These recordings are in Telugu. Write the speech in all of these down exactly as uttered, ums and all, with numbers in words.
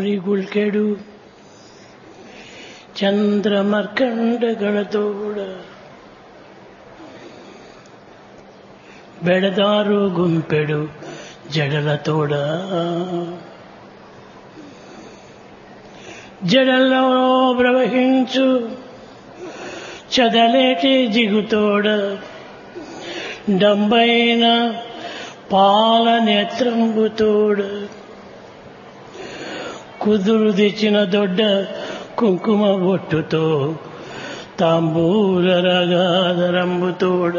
ಸೂರಿ ಗುಳ್ಕೆಡು ಚಂದ್ರಮರ್ಕಂಡಗಳತೋಡ ಬೆಳದಾರು ಗುಂಪೆಡು జడలతోడ జడల్లో ప్రవహించు చదలేటి జిగుతోడ డంబైన పాల నేత్రంబుతోడ కుదురు తెచ్చిన దొడ్డ కుంకుమ బొట్టుతో తాంబూల రగాదరంబుతోడ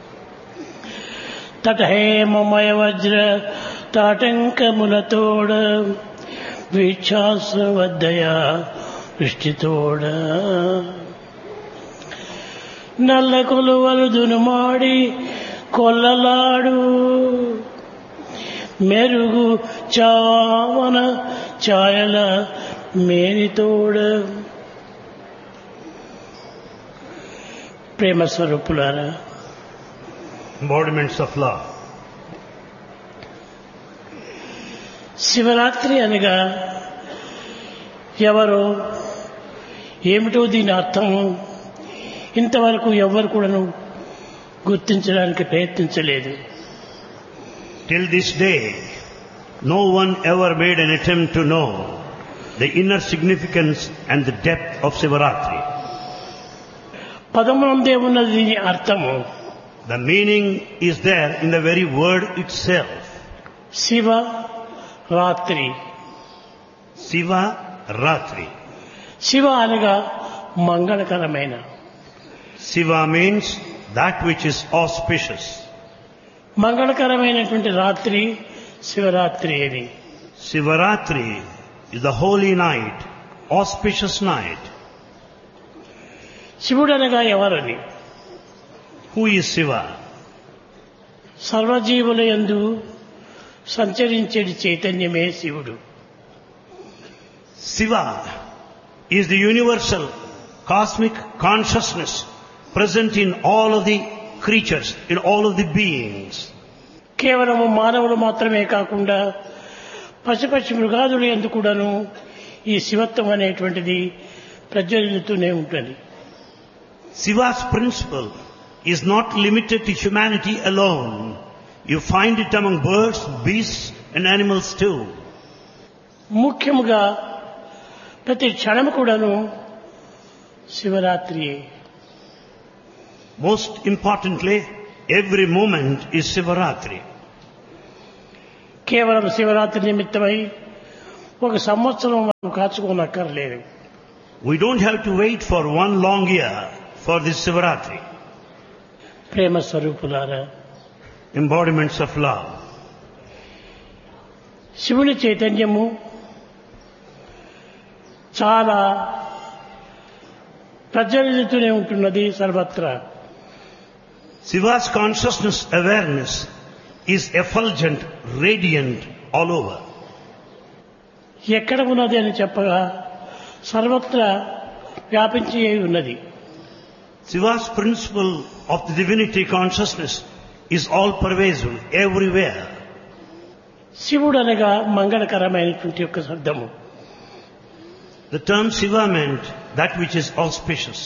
తటహేమమయ వజ్ర తాటంకములతోడ వీక్షాశ్రవద్దయ వృష్టితోడ నల్ల కొలువలు దునుమాడి కొల్లలాడు మెరుగు చావన ఛాయల మేనితోడ ప్రేమ స్వరూపులారా, embodiments of love. శివరాత్రి అనగా ఎవరో ఏమిటో దీని అర్థం ఇంతవరకు ఎవ్వరు కూడాను గుర్తించడానికి ప్రయత్నించలేదు. Till this day, no one ever made an attempt to know the inner significance and the depth of Sivaratri. పదమునందే ఉన్నది దీని అర్థము. The meaning is there in the very word itself. Shiva రాత్రి. Siva Ratri. శివ అనగా మంగళకరమైన. Siva means that which is auspicious. మంగళకరమైనటువంటి రాత్రి శివరాత్రి అని. Sivaratri is the holy night, auspicious night. శివుడు అనగా ఎవరని? Who is Siva? సర్వజీవుల యందు సంచరించేటి చైతన్యమే శివుడు. Siva is the universal cosmic consciousness present in all of the creatures, in all of the beings. కేవలము మానవులు మాత్రమే కాకుండా పశుపక్షి మృగాదుల యందు కూడాను ఈ శివత్వం అనేటువంటిది ప్రజ్వలిల్లుతూనే ఉంటుంది. Siva's principle is not limited to humanity alone. You find it among birds, beasts and animals too. ముఖ్యముగా ప్రతి క్షణము కూడాను Shivaratri. Most importantly, every moment is Sivaratri. కేవలం శివరాత్రి నిమిత్తమై ఒక సంవత్సరం మనం కాచుకోనక్కర్లేదు. We don't have to wait for one long year for this Sivaratri. ప్రేమ స్వరూపులారా, Embodiments of love. శివుని చైతన్యము చాలా ప్రజ్వలితూనే ఉంటున్నది సర్వత్రా. Siva's consciousness awareness is effulgent, radiant all over. ఎక్కడ ఉన్నది అని చెప్పగా సర్వత్రా వ్యాపించి ఉన్నది. Siva's principle of the divinity consciousness is all pervasive, everywhere. శివుడు అనగా మంగళకరమైనటువంటి యొక్క శబ్దము. The term Siva meant that which is auspicious.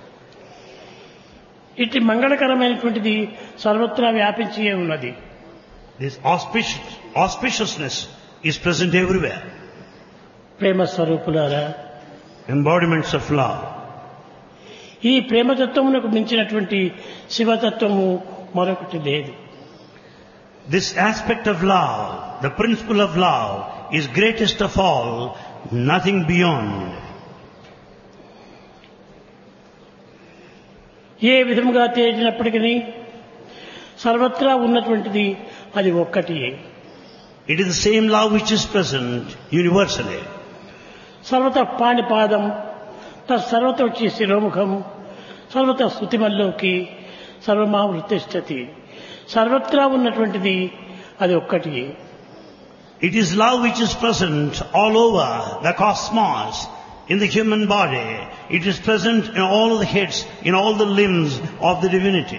ఇటు మంగళకరమైనటువంటిది సర్వత్రా వ్యాపించి ఉన్నది. This auspicious, auspiciousness is present everywhere. ప్రేమ స్వరూపులారా, Embodiments of love. ఈ ప్రేమతత్వమునకు మించినటువంటి శివతత్వము మరొకటి లేదు. This aspect of love, the principle of love, is greatest of all, nothing beyond. ఏ విధముగా తేలినప్పటికీ సర్వత్రా ఉన్నటువంటిది అది ఒక్కటి. It is the same love which is present universally. సర్వత పాణిపాదం తత్సర్వత వచ్చి శిరోముఖం సర్వత స్తుతిమల్లోకి సర్వమావృతిష్టతి. సర్వత్రా ఉన్నటువంటిది అది ఒక్కటి. It is love which is present all over the cosmos, in the human body. It is present in all the heads, in all the limbs of the divinity.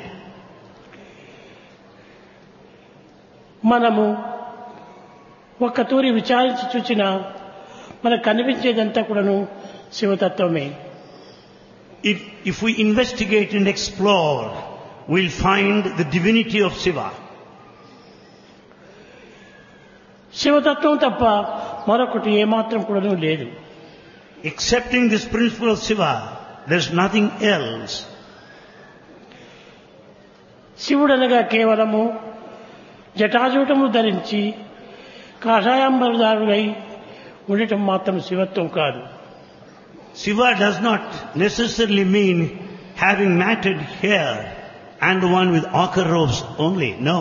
మనము ఒక్క తూరి విచారించి చూచిన మనకు కనిపించేదంతా కూడాను శివతత్వమే. If, if we investigate and explore, we'll find the divinity of Shiva. శివతత్వం తప్ప మరొకటి ఏమాత్రం కూడాను లేదు. Accepting this principle of Shiva, there's nothing else. శివుడనగా కేవలము జటాజూటములు ధరించి కాషాయాంబరదారుడై ఉండటం మాత్రం శివత్వం కాదు. Shiva does not necessarily mean having matted hair and the one with ochre robes only. No.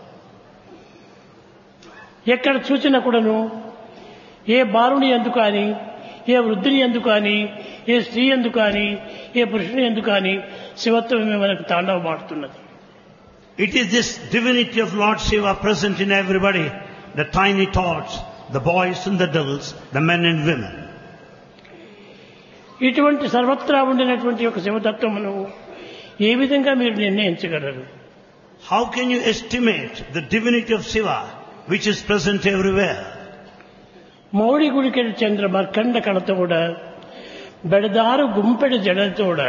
ఎక్కడ చూసినా కూడాను ఏ బాలుని యందు కానీ, ఏ వృద్ధుని యందు కానీ, ఏ స్త్రీ యందు కానీ, ఏ పురుషుని యందు కానీ శివత్వమే మనకు తాండవమాడుతున్నది. It is this divinity of Lord Shiva present in everybody, the tiny tots, the boys and the girls, the men and women. ఇటువంటి సర్వత్రా ఉండినటువంటి ఒక శివతత్వమును ఏ విధంగా మీరు నిర్ణయించగలరు? How can you estimate the divinity of Shiva which is present everywhere? మౌడి గుడికెడు Chandra మర్కండ కళతోడ బెడదారు గుంపెడు జడతోడ,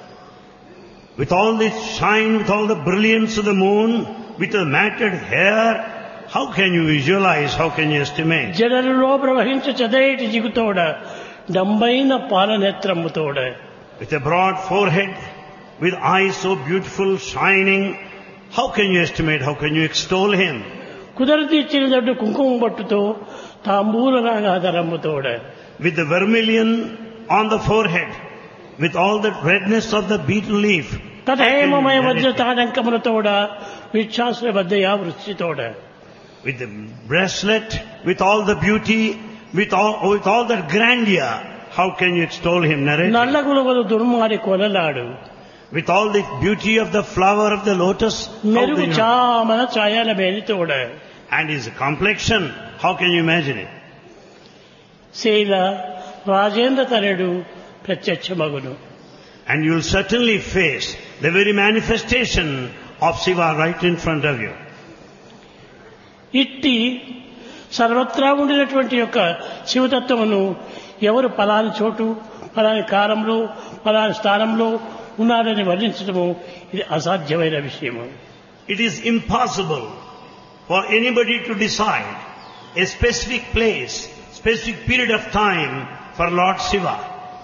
with all this shine, with all the brilliance of the moon, with the matted hair, how can you visualize, how can you estimate? జడలలో ప్రవహించు చదైటి జిగుతోడ డంబైన పాలనేత్రముతోడ, With a broad forehead, with eyes so beautiful, shining, how can you estimate, how can you extol him? కుదరతీర్చిన దడ్డు కుంకుమ బొట్టుతో తాంబూల రాగాధరముతోడ, With the vermilion on the forehead, with all the redness of the beetle leaf, తథేమమయ Vajra తాడంకములతోడ విచ్ఛాసుల బద్దయా వృష్టితోడ, with the bracelet, with all the beauty, with all, with all that grandeur, how can you extol him, narrate? నల్లగులగలు దుర్మాడి కొలలాడు, With all the beauty of the flower of the lotus, how మెరుగు can you, చామన ఛాయల మేలితోడ, and his complexion, how can you imagine it? శైల రాజేంద్ర తనయుడు ప్రత్యక్షమగును. And you will certainly face the very manifestation of Shiva right in front of you. ఇట్టి సర్వత్రా ఉండినటువంటి యొక్క శివతత్వమును ఎవరు పలాని చోటు, పలాని కాలంలో, పలాని స్థానంలో ఉన్నారని వర్ణించడము ఇది అసాధ్యమైన విషయము. It is impossible for anybody to decide a specific place, specific period of time for Lord Shiva.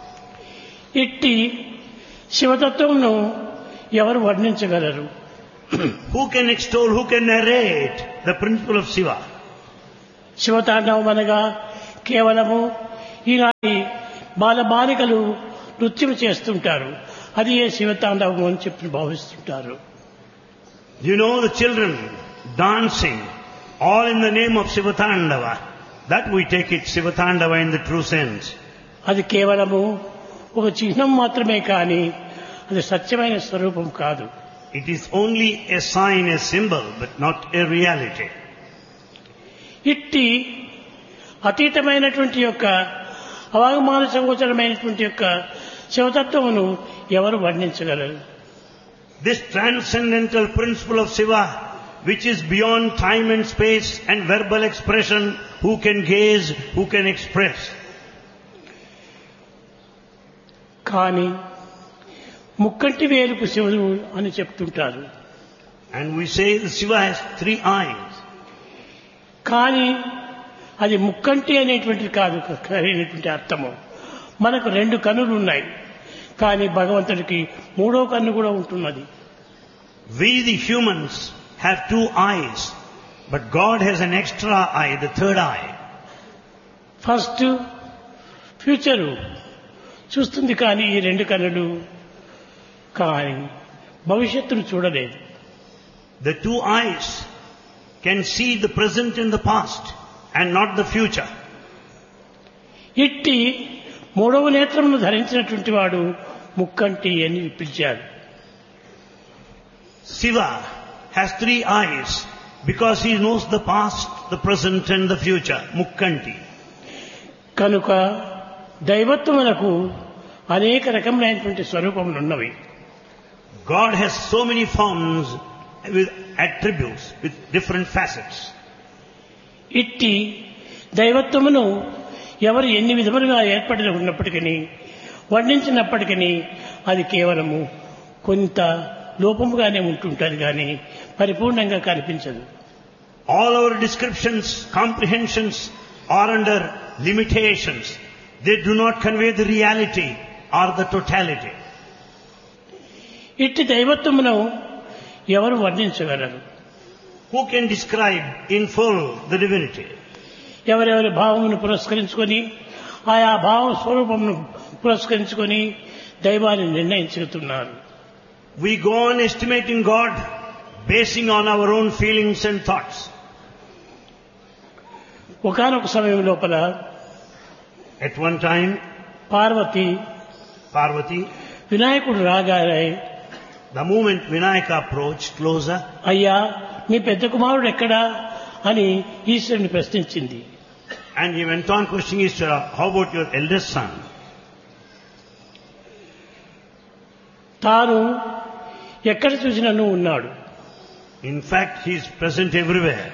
ఇట్టి శివతత్వమును ఎవరు వర్ణించగలరు? Who can extol, who can narrate the principle of Shiva? శివతాండవం అనగా కేవలము ఈనాటి బాలబాలికలు నృత్యం చేస్తుంటారు, అది ఏ శివతాండవం అని చెప్పి భావిస్తుంటారు. You know the children dancing, all in the name of Shivatandava. That we take it Shivatandava in the true sense. అది కేవలము ఒక చిహ్నం మాత్రమే కానీ అది సత్యమైన స్వరూపం కాదు. It is only a sign, a symbol, but not a reality. ఇట్టి అతీతమైనటువంటి యొక్క అవమాన సంగోచరమైనటువంటి యొక్క శివతత్వమును ఎవరు వర్ణించగలరు? This transcendental principle of Shiva, which is beyond time and space and verbal expression, who can gaze, who can express? కానీ ముక్కంటి వేలుకు శివుడు అని చెప్తుంటారు. And we say that Shiva has three eyes. కానీ అది ముక్కంటి అనేటువంటిది కాదు సరైనటువంటి అర్థము. మనకు రెండు కన్నులు ఉన్నాయి, కానీ భగవంతుడికి మూడో కన్ను కూడా ఉంటున్నది. We the humans have two eyes, but God has an extra eye, the third eye. First future చూస్తుంది కానీ ఈ రెండు కన్నులు, కానీ భవిష్యత్తును చూడలేదు. The two eyes can see the present and the past and not the future. ఇట్టి మూడవ నేత్రమును ధరించినటువంటి వాడు ముక్కంటి అని పిలిచాడు. Shiva has three eyes because he knows the past, the present and the future. Mukkanti. కనుక దైవత్వమునకు అనేక రకములైనటువంటి స్వరూపములు ఉన్నవి. God has so many forms with attributes, with different facets. ఇట్టి దైవత్వమును ఎవరు ఎన్ని విధములుగా ఏర్పడి ఉన్నప్పటికీ వర్ణించినప్పటికీ అది కేవలము కొంత లోపముగానే ఉంటుంటుంది కానీ పరిపూర్ణంగా కనిపించదు. All our descriptions, comprehensions are under limitations. They do not convey the reality or the totality. ఇట్టి దైవత్వమును ఎవరు వర్ణించగలరు? Who can describe in full the divinity? ఎవరెవరి భావమును పురస్కరించుకొని ఆయా భావ స్వరూపమును పురస్కరించుకొని దైవాన్ని నిర్ణయించుతున్నారు. We go on estimating God basing on our own feelings and thoughts. ఒకానొక సమయం లోపల At one time, Parvati Parvati, వినాయకుడు రాగానే the moment Vinayaka approached closer, అయ్యా మీ పెద్ద కుమారుడు ఎక్కడా అని ఈశ్వరుని ప్రశ్నించింది. and he went on questioning Ishvara, how about your eldest son? తాను ఎక్కడ చూసినను ఉన్నాడు. In fact, he is present everywhere.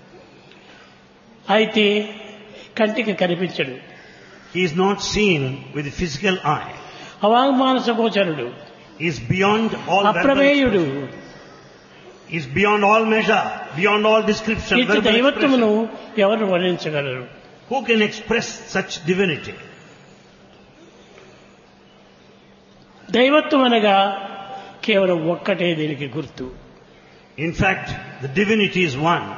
అయితే కంటికి కనిపించడు. He is not seen with the physical eye. అవాంగ్మానస గోచరుడు, He is beyond all అప్రమేయుడు. verbal- He is beyond all measure, beyond all description. ఇట్టి verbal దైవత్వమును expression. ఎవరు వర్ణించగలరు? Who can express such divinity? దైవత్వం అనగా కేవలం ఒక్కటే దీనికి గుర్తు. In fact, the divinity is one.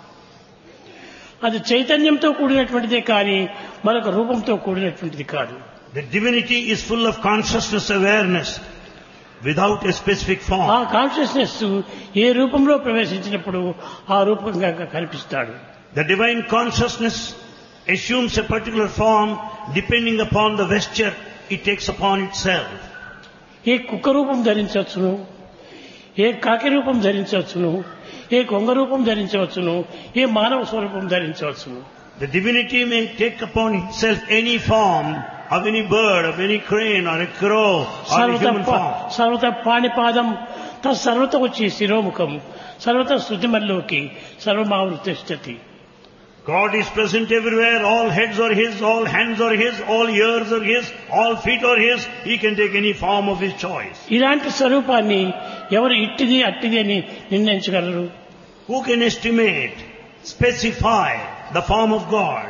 అది చైతన్యంతో కూడినటువంటిదే కానీ మరొక రూపంతో కూడినటువంటిది కాదు. The divinity is full of consciousness awareness without a specific ఆ form. కాన్షియస్నెస్ ఏ రూపంలో ప్రవేశించినప్పుడు ఆ రూపంగా కనిపిస్తాడు. The divine consciousness assumes a particular form depending upon the vesture it takes upon itself. ఏ కుక్క రూపం ధరించవచ్చును, ఏ కాకి రూపం ధరించవచ్చును, ఏ కొంగ రూపం ధరించవచ్చును, ఏ మానవ స్వరూపం ధరించవచ్చును. The divinity may take upon itself any form of any bird, of any crane or a crow or a సర్వత human form. సర్వత పాణిపాదం తత్ సర్వత వచ్చి శిరోముఖం సర్వత శృతిమల్లోకి సర్వమావృతిష్టతి. God is present everywhere. All heads are His, all hands are His, all ears are His, all feet are His. He can take any form of His choice. ఇలాంటి స్వరూపాన్ని ఎవరు ఇట్టిది అట్టిది అని నిర్ణయించగలరు? Who can estimate, specify the form of God?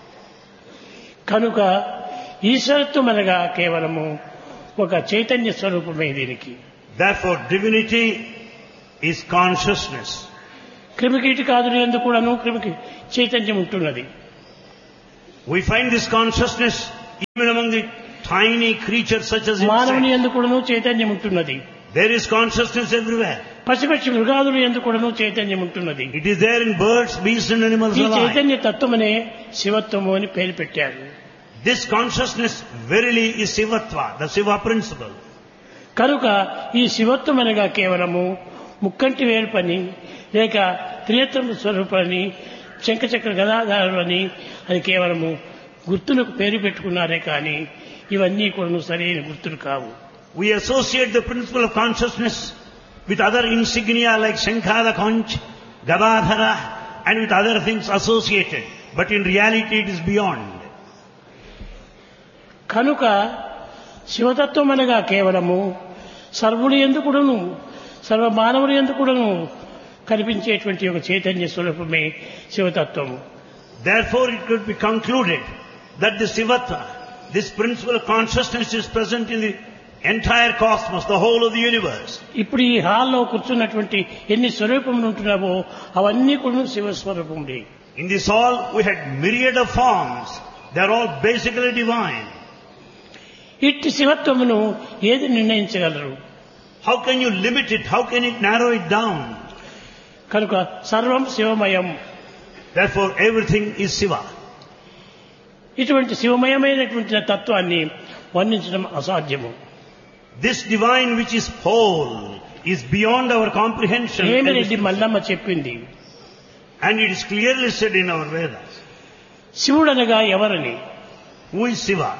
కనుక ఈశ్వరత్వం అనగా కేవలము ఒక చైతన్య స్వరూపమే దీనికి. Therefore, divinity is consciousness. క్రిమికీటకాదులు ఎందుకు కూడాను క్రిమికి చైతన్యం ఉంటున్నది. We find this consciousness even among the tiny creatures such as మానవుని insects. ఎందుకు కూడాను చైతన్యం ఉంటున్నది. There is consciousness everywhere. పశుపక్షి మృగాదులు ఎందుకు కూడాను చైతన్యం ఉంటున్నది. It is there in birds, beasts and animals ఈ alike. చైతన్య తత్వమనే శివత్వము అని పేరు పెట్టారు. This consciousness verily is Sivatva, the Siva principle. కనుక ఈ శివత్వం అనగా కేవలము ముక్కంటి వేరు పని లేక త్రినేత్రం స్వరూపాన్ని శంఖచక్ర గదాధారులు అని అది కేవలము గుర్తులకు పేరు పెట్టుకున్నారే కానీ ఇవన్నీ కూడా సరైన గుర్తులు కావు. We associate the principle of consciousness with other insignia like Shankhala Conch, Gadadhara and with other things associated. But in reality it is beyond. కనుక శివతత్వం అనగా కేవలము సర్వులు ఎందుకుడును సర్వ మానవులు ఎందుకుడును కనిపించేటువంటి ఒక చైతన్య స్వరూపమే శివతత్వము. Therefore it could be concluded that the Sivatva, this principle of consciousness is present in the entire cosmos, the whole of the universe. ఇప్పుడు ఈ హాల్లో కూర్చున్నటువంటి ఎన్ని స్వరూపములు ఉంటున్నావో అవన్నీ కూడా శివస్వరూపములే. In this hall we had myriad of forms. They are all basically divine. ఇట్టి శివత్వమును ఏది నిర్ణయించగలరు? How can you limit it? How can it narrow it down? కనుక సర్వం శివమయం. Therefore everything is Siva. ఇటువంటి శివమయమైనటువంటి తత్వాన్ని వర్ణించడం అసాధ్యము. This divine which is whole is beyond our comprehension. Emireddy Mallamma చెప్పింది. And it is clearly said in our Vedas. శివుడనగా ఎవరని? Who is Siva?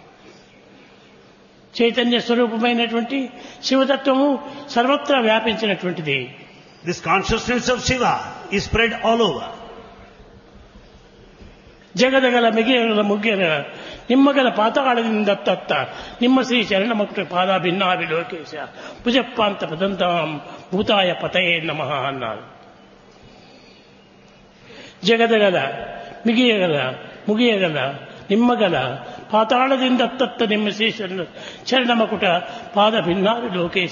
చైతన్య స్వరూపమైనటువంటి శివతత్వము సర్వత్రా వ్యాపించినటువంటిది. This consciousness of Siva is spread all over. ಜಗದಗಲ ಮಿಗಿಯಗಲ ಮುಗ್ಗೆರ ನಿಮ್ಮಗಲ ಪಾತಾಳದಿಂದ ತತ್ತ ನಿಮ್ಮ ಶ್ರೀ ಶರಣಮಕ್ರ ಪಾದ ಭಿನ್ನಾಭಿ ಲೋಕೇಶ ಭುಜಪ್ಪಾಂತ ಪದಂತಾಂ ಭೂತಾಯ ಪತಯೇ ನಮಃ ಅన్నారు. ಜಗದಗಲ ಮಿಗಿಯಗಲ ಮುಗಿಯಗಲ ನಿಮ್ಮಗಲ ಪಾತಾಳದಿಂದ ತತ್ತ ನಿಮ್ಮ ಶ್ರೀ ಶರಣ ಶರಣಮಕುಟ ಪಾದ ಭಿನ್ನಾಭಿ ಲೋಕೇಶ.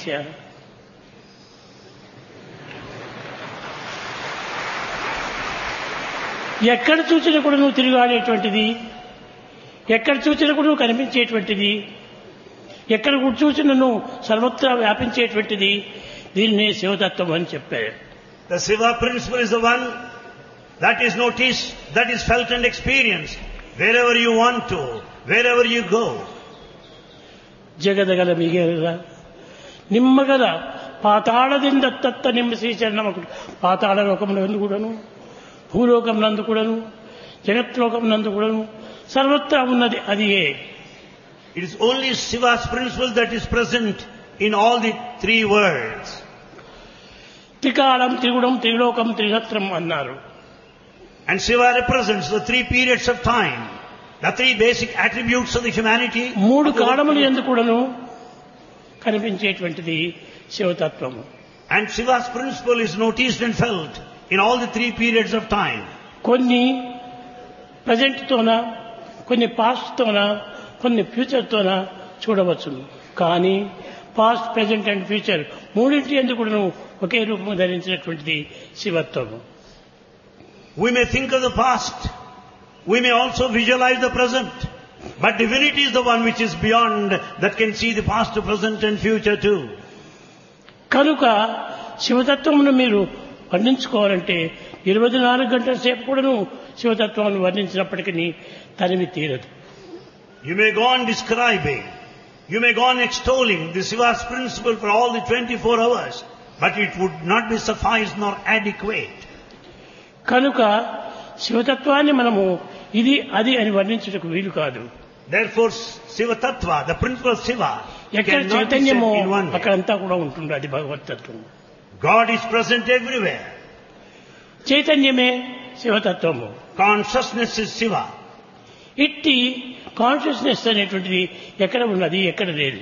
ఎక్కడ చూసినా కూడా నువ్వు తిరిగాడేటువంటిది, ఎక్కడ చూసినా కూడా నువ్వు కనిపించేటువంటిది, ఎక్కడ కూడా చూసినా నువ్వు సర్వత్రా వ్యాపించేటువంటిది, దీన్నే శివతత్వం అని చెప్పారు. The Shiva principle is the one that is noticed, that is felt and experienced wherever you want to, wherever you go. ಜಗದಗಲ ಮಿಗೆಗಲ ನಿಮ್ಮಗಲ పాతాళದಿಂದ తత్త ನಿಮ್ಮ శ్రీ చరణమకుడు పాతాళ లోకమునందు కూడాను, భూలోకం నందు కూడాను, జగత్లోకం నందు కూడాను సర్వత్రా ఉన్నది అది. It is only Shiva's principle that is present in all the three worlds. త్రికాలం త్రిగుణం త్రిలోకం త్రిగత్రం అన్నారు. And Shiva represents the three periods of time, the three basic attributes of the humanity. మూడు కాలములు యందు కూడాను కనిపించేటువంటిది శివతత్వము. And Shiva's principle is noticed and felt in all the three periods of time. కొన్ని ప్రజెంట్ తోన, కొన్ని పాస్ట్ తోన, కొన్ని ఫ్యూచర్ తోన చూడవచ్చును. కానీ పాస్ట్, ప్రెజెంట్ అండ్ ఫ్యూచర్ మూడింటి ఎందుకు కూడా ఒకే రూపము ధరించినటువంటిది శివత్వము. We may think of the past, we may also visualize the present, but divinity is the one which is beyond, that can see the past, present and future too. కనుక శివతత్వమును మీరు వర్ణించుకోవాలంటే ఇరవై నాలుగు గంటల సేపు కూడాను శివతత్వాన్ని వర్ణించినప్పటికీ తనివి తీరదు. You may go on describing, you may go on extolling the Shiva's principle for all the twenty-four hours, but it would not be suffice nor adequate. కనుక శివతత్వాన్ని మనము ఇది అది అని వర్ణించుటకు వీలు కాదు. Therefore Shiva Tattva, the principle of Shiva, ఎక్కడ cannot be said చైతన్యమో in one way. అక్కడంతా కూడా ఉంటుంది, అది భగవతత్వం. God is present everywhere. చైతన్యమే శివతత్వము. Consciousness is Shiva. ఇట్టి కాన్షియస్నెస్ అనేటువంటిది ఎక్కడ ఉన్నది, ఎక్కడ లేదు.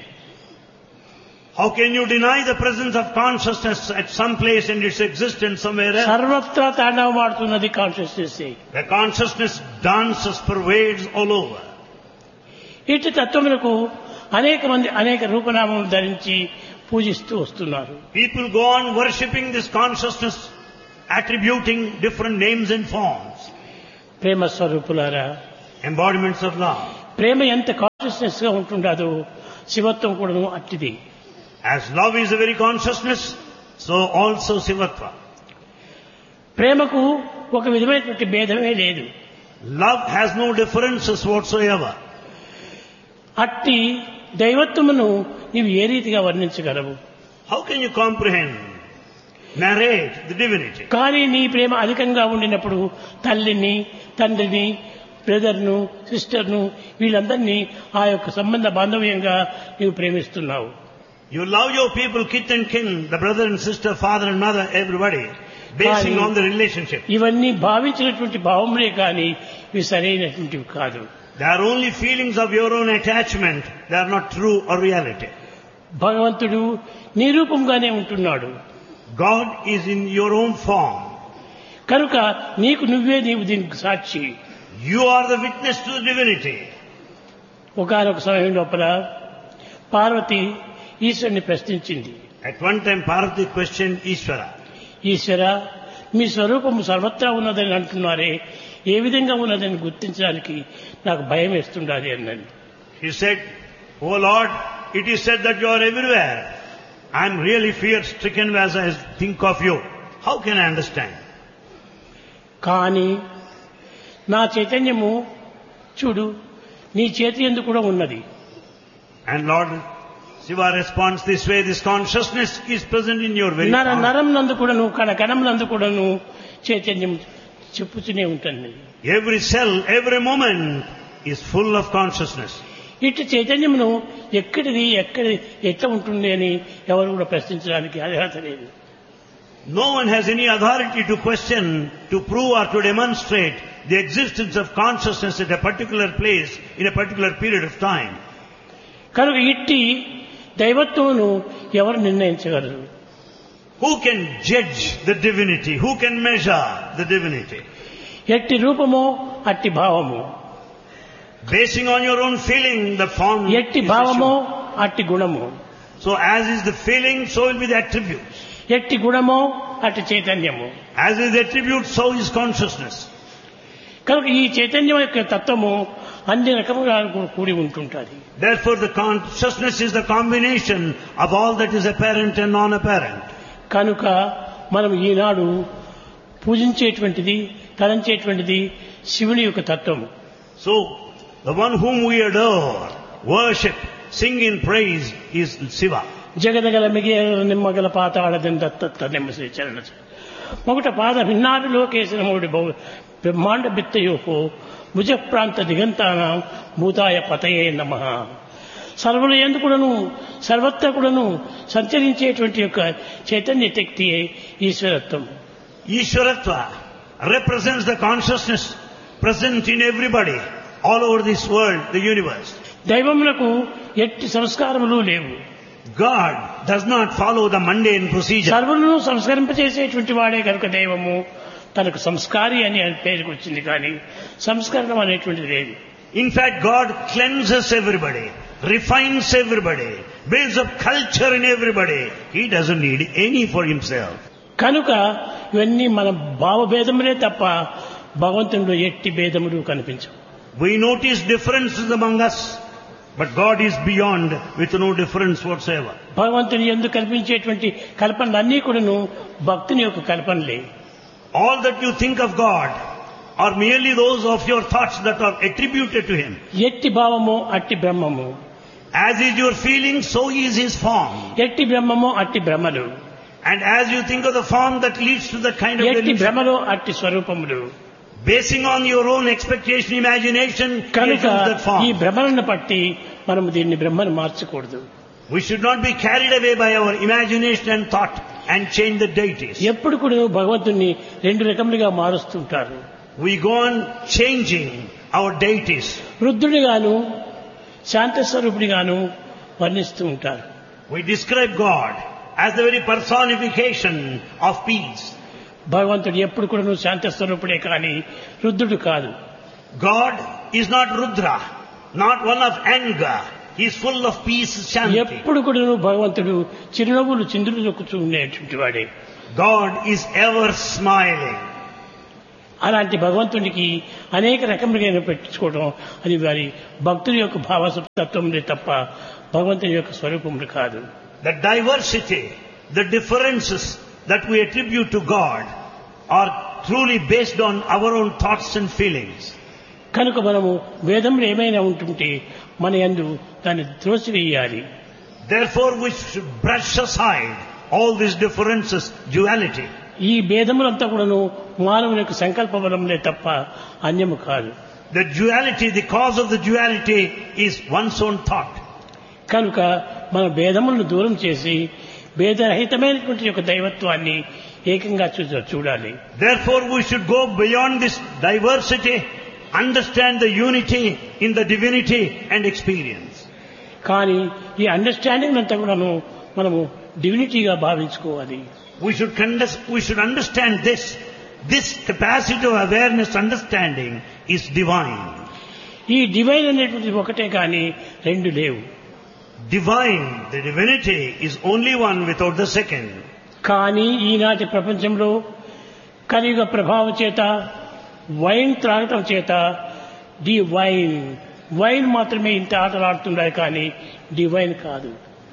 How can you deny the presence of consciousness at some place and its existence somewhere else? సర్వత్రా తాండవమాడుతున్నది consciousness. The consciousness dances, pervades all over. ఇట్టి తత్వములకు అనేక మంది అనేక రూపనామములు ధరించి పూజిస్తూ వస్తున్నారు. People go on worshipping this consciousness, attributing different names and forms. ప్రేమ స్వరూపులారా, Embodiments of love. ప్రేమ ఎంత కాన్షియస్నెస్ గా ఉంటుండదో శివత్వం కూడాను అట్టిది. As love is a very consciousness, so also Shivatva. ప్రేమకు ఒక విధమైనటువంటి భేదమే లేదు. Love has no differences whatsoever. అట్టి దైవత్వమును నీవు ఏ రీతిగా వర్ణించగలవు? How can you comprehend, narrate the divinity? కానీ నీ ప్రేమ అధికంగా ఉండినప్పుడు తల్లిని, తండ్రిని, బ్రదర్ను, సిస్టర్ను వీళ్ళందరినీ ఆ యొక్క సంబంధ బాంధవ్యంగా నీవు ప్రేమిస్తున్నావు. You love your people, kith and kin, the brother and sister, father and mother, everybody, basing on the relationship. ఇవన్నీ భావించినటువంటి భావములే కానీ ఇవి సరైనటువంటివి కాదు. They are only feelings of your own attachment. They are not true or reality. భగవంతుడు నీ రూపంగానే ఉంటున్నాడు. God is in your own form. కనుక నీకు నువ్వే నీవు దీనికి సాక్షి. You are the witness to the divinity. ఒకనొక సమయం లోపల పార్వతి ఈశ్వరుని ప్రశ్నించింది. At one time Parvati questioned Ishvara. ఈశ్వర, మీ స్వరూపము సర్వత్రా ఉన్నదని అంటున్నారే, ఏ విధంగా ఉన్నదని గుర్తించడానికి నాకు భయం వేస్తుండాలి అన్నది. He said, "Oh Lord, it is said that you are everywhere. I am really fear-stricken as I think of you. How can I understand?" కానీ నా చైతన్యము చూడు నీ చేతి యందు కూడా ఉన్నది. And Lord Shiva responds this way, this consciousness is present in your very నర palm. నరం నందు కూడాను, కణ కణం నందు కూడాను చైతన్యం చెప్పుతూనే ఉంటుంది. Every cell, every moment is full of consciousness. ఇటు చైతన్యమును ఎక్కడిది ఎక్కడ ఎట్లా ఉంటుంది అని ఎవరు కూడా ప్రశ్నించడానికి అర్హత లేదు. No one has any authority to question, to prove or to demonstrate the existence of consciousness at a particular place in a particular period of time. కనుక ఇట్టి దైవత్వమును ఎవరు నిర్ణయించగలరు? Who can judge the divinity? Who can measure the divinity? ఎట్టి రూపమో అట్టి భావము, Basing on your own feeling, the form ఎట్టి is భావమో assumed. అట్టి గుణము, So as is the feeling, so will be the attributes. ఎట్టి గుణమో అట్టి చైతన్యము. As is the attribute, so is consciousness. కనుక ఈ చైతన్యం యొక్క తత్వము అన్ని రకములుగా కూడి ఉంటుంటుంది. Therefore the consciousness is the combination of all that is apparent and non-apparent. కనుక మనం ఈనాడు పూజించేటువంటిది, తలంచేటువంటిది శివుని యొక్క తత్వము. So the one whom we adore, worship, sing in praise is Shiva. జగదగల మిగల Nimmagala పాతాళదం దత్త నిమ్మ శ్రీ చరణ మొగట పాద భిన్నాడు లోకేశన మూడి బహు బ్రహ్మాండ బిత్తయోహో భుజ ప్రాంత దిగంతానాం భూతాయ పతయే నమః. సర్వులు ఎందుకుడను సర్వత్ర కూడాను సంచరించేటువంటి యొక్క Chaitanya శక్తియే ఈశ్వరత్వం. Ishwaratva represents the consciousness present in everybody, all over this world, the universe. దైవములకు ఎట్టి సంస్కారములు లేవు. God does not follow the mundane procedure. సర్వులను సంస్కరింపచేసేటువంటి వాడే కనుక దైవము తనకు సంస్కారి అని పేరుకు వచ్చింది, కానీ సంస్కరణం అనేటువంటిది లేదు. In fact, God cleanses everybody, refines everybody, builds up culture in everybody. He doesn't need any for himself. కనుక ఇవన్నీ మన భావభేదములే తప్ప భగవంతునిలో ఎట్టి భేదములు కనిపించవు. We notice differences among us, but God is beyond with no difference whatsoever. భగవంతుని యందు కల్పించేటువంటి కల్పనలన్నీ కూడాను భక్తుని యొక్క కల్పనలే. All that you think of God are merely those of your thoughts that are attributed to Him. ఎట్టి భావము అట్టి బ్రహ్మము, As is your feeling, so is His form. ఎట్టి బ్రహ్మము అట్టి బ్రహ్మలు, And as you think of the form that leads to that kind of ఎట్టి delusion, భ్రమలో అట్టి స్వరూపములు. basing on your own expectation, imagination, you కనుక choose that ఈ form. భ్రమలను పట్టి మనం దీన్ని బ్రహ్మను మార్చకూడదు. We should not be carried away by our imagination and thought and change the deities. ఎప్పుడు కూడా భగవంతుణ్ణి రెండు రకములుగా మారుస్తుంటారు. We go on changing our deities. రుద్రుడిగాను శాంతస్వరూపుడిగాను వర్ణిస్తూ ఉంటారు. We describe God as the very personification of peace. భగవంతుడు ఎప్పుడు కూడా శాంతస్వరూపుడే కానీ రుద్రుడు కాదు. God is not Rudra, not one of anger. He is full of peace, shanti. ఎప్పుడు కూడా భగవంతుడు చిరునవ్వులు చిందులు దొక్కుతూ ఉండేటువంటి వాడే. God is ever smiling. అలాంటి భగవంతునికి అనేక రకములుగా పెట్టించుకోవడం అది వారి భక్తుల యొక్క భావతత్వములే తప్ప భగవంతుని యొక్క స్వరూపములు కాదు. The diversity, the differences that we attribute to God are truly based on our own thoughts and feelings. కనుక మనము వేదములు ఏమైనా ఉంటుంటే మన యందు దాన్ని త్రోసివేయాలి. Therefore we should brush aside all these differences, duality. ఈ భేదములంతా కూడాను మానవుని యొక్క సంకల్ప బలములే తప్ప అన్యము కాదు. The duality, the cause of the duality is one's own thought. కనుక మన భేదములను దూరం చేసి భేదరహితమైనటువంటి యొక్క దైవత్వాన్ని ఏకంగా చూ చూడాలి. Therefore we should go beyond this diversity, understand the unity in the divinity and experience. కానీ ఈ అండర్స్టాండింగ్ అంతా కూడాను మనము డివినిటీగా భావించుకోవాలి. We should, condes- we should understand this. This capacity of awareness, understanding is divine. ఈ డివైన్ అనేటువంటిది ఒకటే కానీ రెండు లేవు. Divine, the divinity is only one without the second. కానీ ఈనాటి ప్రపంచంలో కలియుగ ప్రభావం చేత వైన్ త్రాగటం చేత డి వైన్ వైన్ మాత్రమే ఇంత ఆటలాడుతున్నాయి కానీ డివైన్ కాదు.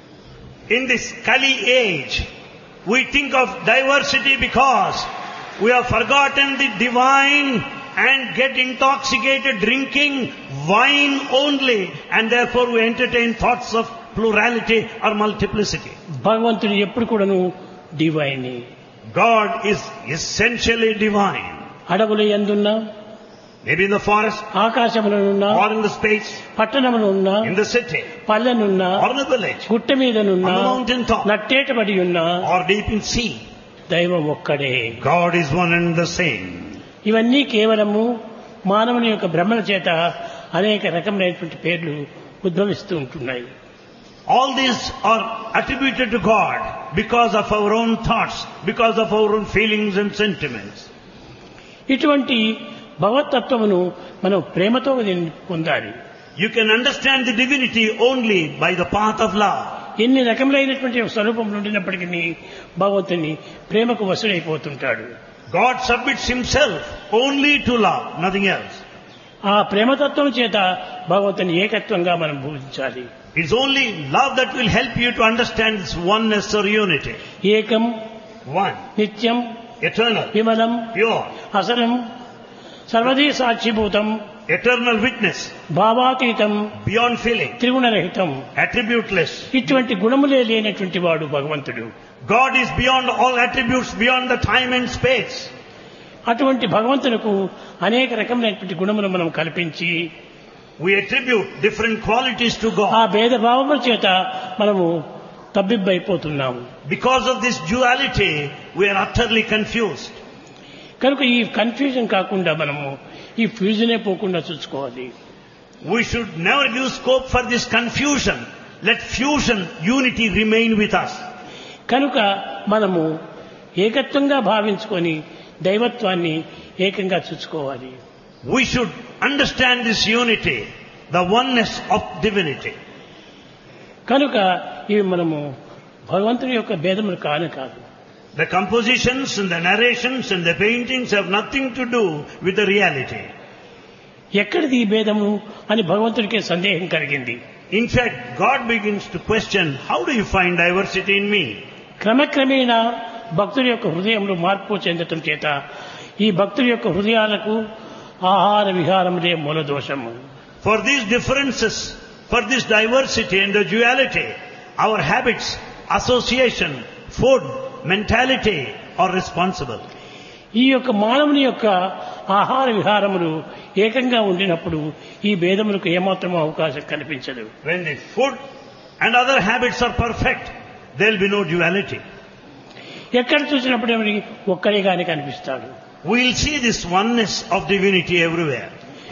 In this Kali age, we think of diversity because we have forgotten the divine and get intoxicated drinking wine only, and therefore we entertain thoughts of plurality or multiplicity. భగవంతుడు ఎప్పుడు కూడాను divine. God is essentially divine. అడవుల యందున్నా, Maybe in the forest, ఆకాశములనున్నా, or in the space, పట్టణమునున్నా, in the city, పల్లెనున్నా, or in the village, గుట్ట మీదనున్నా, on the mountain top, నట్టేటబడి ఉన్నా or deep in sea. దైవం ఒక్కడే. God is one and the same. ఇవన్నీ కేవలము మానవుని యొక్క భ్రమణ చేత అనేక రకములైనటువంటి పేర్లు ఉద్భవిస్తూ ఉంటున్నాయి. All these are attributed to God because of our own thoughts, because of our own feelings and sentiments. ఇటువంటి భగవతత్వమును మనం ప్రేమతో పొందాలి. You can understand the divinity only by the path of love. ఎన్ని రకములైనటువంటి స్వరూపములు ఉండినప్పటికీ భగవంతుని ప్రేమకు వశుడైపోతుంటాడు. God submits himself only to love, nothing else. ఆ ప్రేమతత్వం చేత భగవంతుని ఏకత్వంగా మనం పూజించాలి. It's only love that will help you to understand this oneness or unity. ఏకం, One, నిత్యం, eternal, విమలం, pure, అసలం, సర్వదీ సాక్షిభూతం, eternal witness, భావాతీతం, beyond feeling, త్రిగుణరహితం. attributeless. ఇటువంటి గుణములే లేనటువంటి వాడు భగవంతుడు. God is beyond all attributes, beyond the time and space. అటువంటి భగవంతునకు అనేక రకములైనటువంటి గుణములు మనం కల్పించి We attribute different qualities to ఆ God. భేదభావముల చేత మనము తబ్బిబ్బైపోతున్నాము. Because of this duality, we are utterly confused. కనుక ఈ కన్ఫ్యూజన్ కాకుండా మనము ఈ ఫ్యూజనే పోకుండా చూసుకోవాలి. We should never give scope for this confusion. Let fusion, unity remain with us. కనుక మనము ఏకత్వంగా భావించుకొని దైవత్వాన్ని ఏకంగా చూసుకోవాలి. We should understand this unity, the oneness of divinity. కనుక ఇవి మనము భగవంతుని యొక్క భేదములు కానే కాదు. The compositions and the narrations and the paintings have nothing to do with the reality. ఎక్కడిది ఈ భేదము అని భగవంతుడికే సందేహం కలిగింది. In fact, God begins to question, how do you find diversity in me? క్రమక్రమేణా భక్తుల యొక్క హృదయంలో మార్పు చెందటం చేత ఈ భక్తుల యొక్క హృదయాలకు ఆహార విహారములే మూల దోషము. For these differences, for this diversity and the duality, our habits, association, food, mentality are responsible. ఈ యొక్క మానవుని యొక్క ఆహార విహారములు ఏకంగా ఉండినప్పుడు ఈ భేదములకు ఏమాత్రం అవకాశం కనిపించదు. When the food and other habits are perfect, there will be no duality. ఎక్కడ చూసినప్పుడు ఒక్కరిగానే కనిపిస్తాడు. We will see this oneness of divinity everywhere.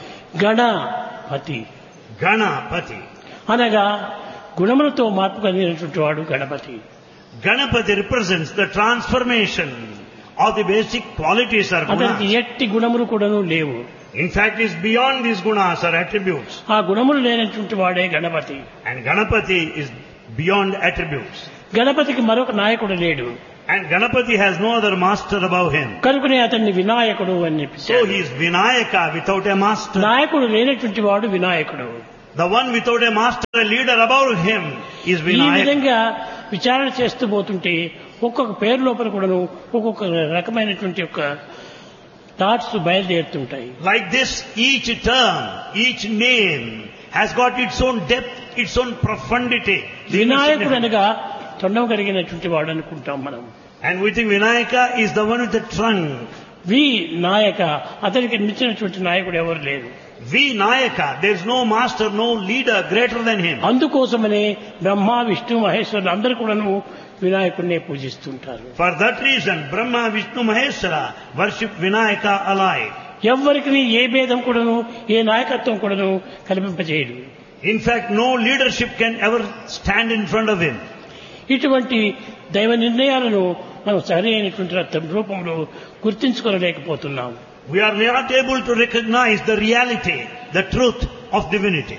Ganapati, Ganapati. అనగా గుణములతో మార్పు కలిగినటువంటి వాడు Ganapati. Ganapati represents the transformation of the basic qualities or అతనికి gunas. ఎట్టి గుణములు కూడాను లేవు. In fact, it's beyond these gunas or attributes. ఆ గుణములు లేనటువంటి వాడే Ganapati. And Ganapati is beyond attributes. గణపతికి మరొక నాయకుడు లేడు. And Ganapati has no other master above him. కనుకనే అతన్ని వినాయకుడు అని So చెప్పారు. he is Vinayaka without a master. నాయకుడు లేనటువంటి వాడు వినాయకుడు. The one without a master, a leader above him is ఈ Vinayaka. విధంగా విచారణ చేస్తూ పోతుంటే ఒక్కొక్క పేరు లోపల కూడాను ఒక్కొక్క రకమైనటువంటి యొక్క thoughts బయలుదేరుతుంటాయి. Like this, each term, each name has got its own depth, its own profundity. వినాయకుడు అనగా తొండం కలిగినటువంటి వాడు అనుకుంటాం మనం. And we think Vinayaka is the one with the trunk. వి నాయక, అతనికి మించినటువంటి నాయకుడు ఎవరు లేరు. Vinayaka, there is no master, no leader greater than him. అందుకోసమనే బ్రహ్మ, విష్ణు, మహేశ్వరులు అందరూ కూడాను వినాయకుడినే పూజిస్తుంటారు. For that reason, Brahma, Vishnu, Maheshwara worship Vinayaka alike. ఎవ్వరికి ఏ భేదం కూడాను ఏ నాయకత్వం కూడాను కల్పింపజేయడు. In fact, no leadership can ever stand in front of him. ఇటువంటి దైవ నిర్ణయాలను మనం సరి అయినటువంటి రూపంలో గుర్తించుకోలేకపోతున్నాం. We are not able to recognize the reality, the truth of divinity.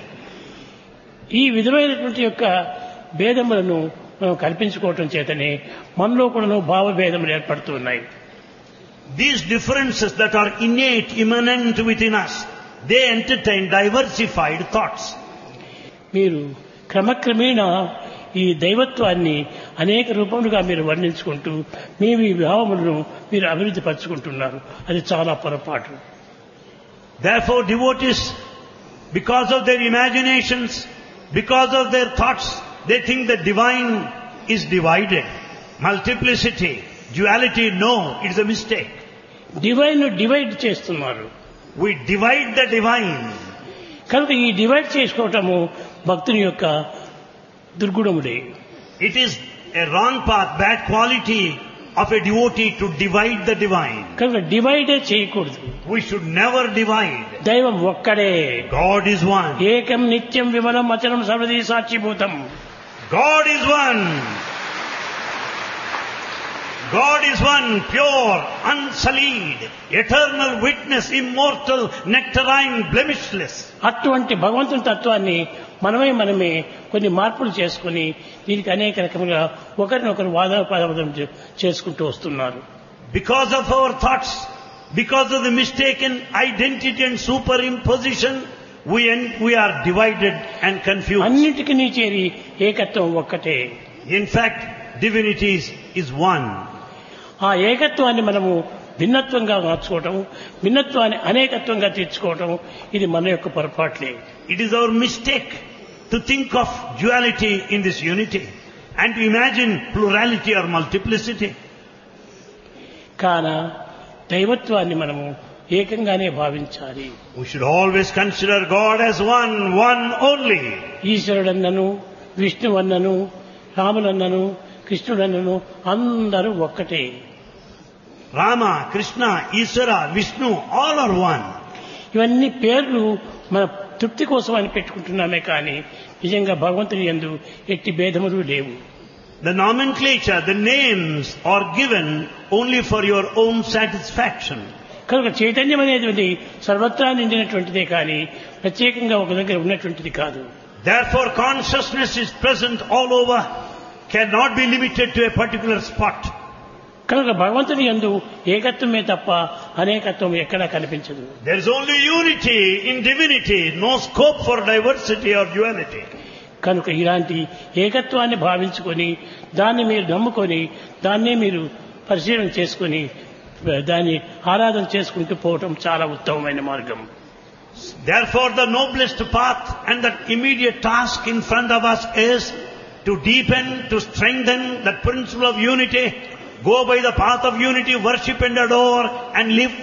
ఈ విధమైనటువంటి యొక్క భేదములను మనం కల్పించుకోవటం చేతనే మనలో కూడాను భావభేదములు ఏర్పడుతూ ఉన్నాయి. These differences that are innate, immanent within us, they entertain diversified thoughts. మీరు క్రమక్రమేణా ఈ దైవత్వాన్ని అనేక రూపములుగా మీరు వర్ణించుకుంటూ మీ మీ భావములను మీరు అభివృద్ధి పరుచుకుంటున్నారు. అది చాలా పొరపాటు. Therefore, devotees, because of their imaginations, because of their thoughts, they think the divine is divided. Multiplicity, duality, no, it's a mistake. Divine divide చేస్తున్నారు. We divide the divine. కనుక ఈ డివైడ్ చేసుకోవటము భక్తుని యొక్క దుర్గుణములే. It is a wrong path, bad quality of a devotee to divide the divine. కనుక డివైడే చేయకూడదు. We should never divide. దైవం ఒక్కడే. God is one. ఏకం నిత్యం విమలం అచలం సర్వదీ సాక్షిభూతం. God is one. God is one, pure, unsullied, eternal witness, immortal, nectarine, blemishless. అటువంటి భగవంతుని తత్వాన్ని మనమే మనమే కొన్ని మార్పులు చేసుకుని దీనికి అనేక రకములుగా ఒకరినొకరు వాదోపవాదం చేసుకుంటూ వస్తున్నారు. Because of our thoughts, because of the mistaken identity and superimposition, we, en- we are divided and confused. అన్నిటికీ నీ చేరి ఏకత్వం ఒక్కటే. In fact, divinity is, is one. ఆ ఏకత్వాన్ని మనము భిన్నత్వంగా మార్చుకోవటం, భిన్నత్వాన్ని అనేకత్వంగా తీర్చుకోవటం ఇది మన యొక్క పొరపాట్లే. It is our mistake to think of duality in this unity and to imagine plurality or multiplicity. కాన దైవత్వాన్ని మనము ఏకంగానే భావించాలి. We should always consider God as one, one only. ఈశ్వరుడన్నను, విష్ణువన్నను, రాములన్నను, కృష్ణుడన్నను అందరూ ఒక్కటే. Rama, Krishna, Ishvara, Vishnu, all are one. ఇవన్నీ పేర్లు మన తృప్తి కోసం అని పెట్టుకుంటున్నామే కానీ నిజంగా భగవంతుని యందు ఎట్టి భేదములు లేవు. The nomenclature, the names are given only for your own satisfaction. కనుక చైతన్యం అనేది సర్వత్రా నిండినటువంటిదే కానీ ప్రత్యేకంగా ఒక దగ్గర ఉన్నటువంటిది కాదు. Therefore consciousness is present all over, cannot be limited to a particular spot. కనుక భగవంతుని యందు ఏకత్వమే తప్ప అనేకత్వం ఎక్కడా కనిపించదు. There is only unity in divinity, no scope for diversity or duality. కనుక ఇలాంటి ఏకత్వాన్ని భావించుకొని దాన్ని మీరు నమ్ముకొని దాన్నే మీరు పరిశీలన చేసుకొని దాన్ని ఆరాధన చేసుకుంటూ పోవటం చాలా ఉత్తమమైన మార్గం. Therefore the noblest path and the immediate task in front of us is to deepen, to strengthen that principle of unity. Go by the path of unity, worship and adore and live.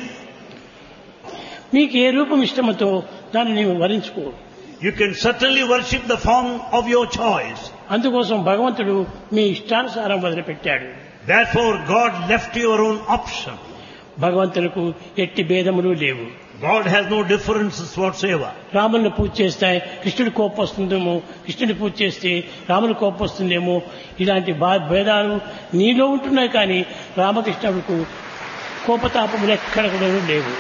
నీకు ఏ రూపం ఇష్టమతో దాన్ని నీవు వరించుకో. You can certainly worship the form of your choice. అందుకోసం భగవంతుడు మీ ఇష్టానుసారం వదిలిపెట్టాడు. Therefore God left your own option. భగవంతులకు ఎట్టి భేదములు లేవు. God has no differences whatsoever. రాముని పూజ చేస్తే కృష్ణుడి కోపం వస్తుందేమో, కృష్ణుడి పూజ చేస్తే రాముని కోపం వస్తుందేమో, ఇలాంటి భేదాలు నీలో ఉంటున్నాయి కానీ రామకృష్ణుడికి కోపతాపములు ఎక్కడ కూడా లేవు.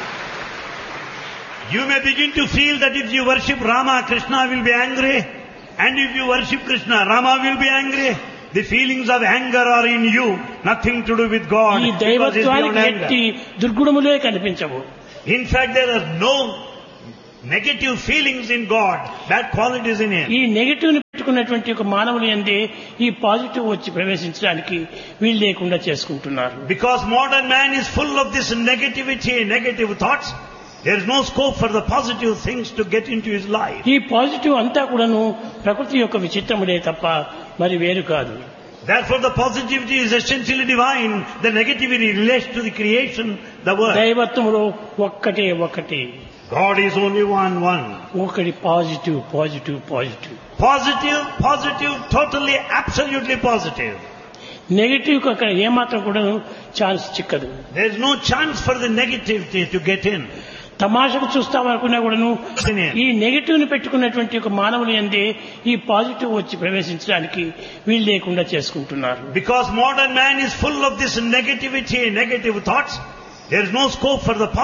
You may begin to feel that if you worship Rama, Krishna will be angry, and if you worship Krishna, Rama will be angry. The feelings of anger are in you, nothing to do with God. ఈ దైవత్వానికి ఎట్టి దుర్గుణములే కనిపించవు. In fact, there are no negative feelings in God, bad qualities in Him. ఈ నెగటివ్ ని పెట్టుకున్నటువంటి ఒక మానవుని యందే ఈ పాజిటివ్ వచ్చి ప్రవేశించడానికి వీలు లేకుండా చేసుకుంటున్నారు. Because modern man is full of this negativity, negative thoughts, there is no scope for the positive things to get into his life. ఈ పాజిటివ్ అంతా కూడాను ప్రకృతి యొక్క విచిత్రములే తప్ప మరి వేరు కాదు. Therefore the positivity is essentially divine, the negativity relates to the creation, the world. దైవత్వములో ఒక్కటే ఒక్కటే. God is only one, one. ఒకటి positive positive positive. Positive, positive, totally, absolutely positive. Negative కు అక్కడ ఏమాత్రం కూడా chance చిక్కదు. There is no chance for the negativity to get in. తమాషకు చూస్తామనుకున్నా కూడాను ఈ నెగటివ్ ని పెట్టుకున్నటువంటి ఒక మానవుని యందే ఈ పాజిటివ్ వచ్చి ప్రవేశించడానికి వీలు లేకుండా చేసుకుంటున్నారు. Because modern man is full of this negativity, negative thoughts, there is no scope for the